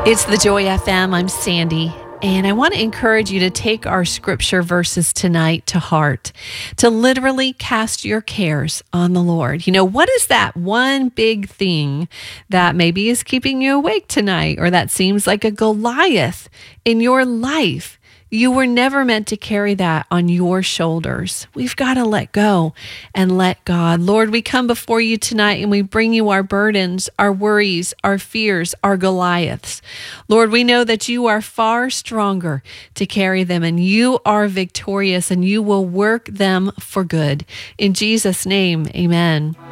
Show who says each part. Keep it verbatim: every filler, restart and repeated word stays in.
Speaker 1: It's the Joy F M. I'm Sandy. And I want to encourage you to take our scripture verses tonight to heart, to literally cast your cares on the Lord. You know, what is that one big thing that maybe is keeping you awake tonight, or that seems like a Goliath in your life? You were never meant to carry that on your shoulders. We've got to let go and let God. Lord, we come before you tonight and we bring you our burdens, our worries, our fears, our Goliaths. Lord, we know that you are far stronger to carry them, and you are victorious, and you will work them for good. In Jesus' name, amen.